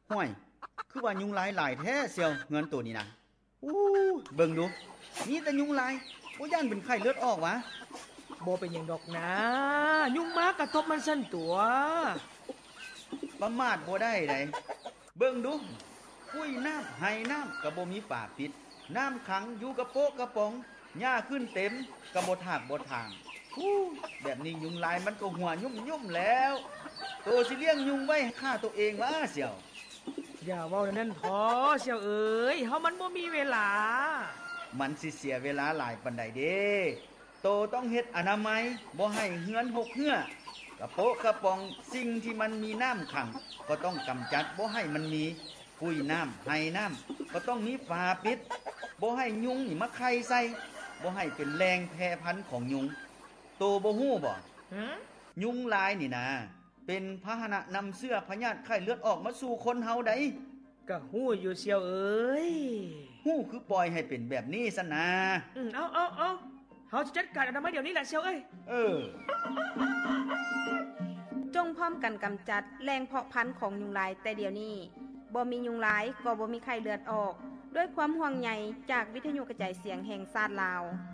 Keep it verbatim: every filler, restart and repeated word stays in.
ห้วยคือว่ายุงลายหลายแท้เสียวเงินตัวนี้นะอู้เบิ่งดูนี่แต่ยุงลายบ่ย่านเป็นไข้เลือดออกวะบ่เป็นหยังดอกนะยุงมากระทบมันสั่นตัวประมาทบ่ได้ไดเบิ่งดูปุ้ยน้ำไห้น้ำก็บ่มีฝาปิดน้ำขังอยู่กระโปะกระป๋องหญ้าขึ้นเต็มก็บ่ถากบ่ทางอู้แบบนี้ยุงลายมันก็หัวยุ่มๆแล้วโตสิเลี้ยงยุงไว้ฆ่าตัวเองวะเสี่ยวอย่าเว้านั่นพอเสี่ยวเอ๋ยเฮามันบ่มีเวลามันสิเสียเวลาหลายปานใดเด้โตต้องเฮ็ดอนามัยบ่ให้เหือนหกเหือกระโปะกระป๋องสิ่งที่มันมีน้ำขังก็ต้องกำจัดบ่ให้มันมีปุ้ยน้ำไห้น้ำก็ต้องมีฝาปิดบ่ให้ยุงนี่มาไข่ใส่บ่ให้เป็นแรงแพร่พันธุ์ของยุงโตบ่ฮู้บ่ยุงลายนี่นะเป็นพาหนะนำเสื้อพยาธิไข้เลือดออกมาสู่คนเฮาได้ก็ฮู้อยู่เสี่ยวเอ๋ยฮู้คือปล่อยให้เป็นแบบนี้ซะนะอือเอาๆๆเฮาจะจัดการอนามัยเดี๋ยวนี้แหละเสี่ยวเอ้ยเออจงพร้อมกันกำจัดแรงเพาะพันธุ์ของยุงลายแต่เดี๋ยวนี้บ่มียุงลายก็บ่มีไข้เลือดออกด้วยความห่วงใยจากวิทยุกระจายเสียงแห่งชาติลาว